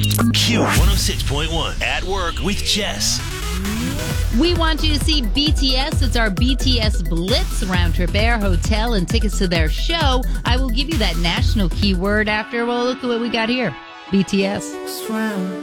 Q106.1 at work with Jess. We want you to see BTS. It's our BTS Blitz round trip air, hotel, and tickets to their show. I will give you that national keyword after. Well, look at what we got here. BTS.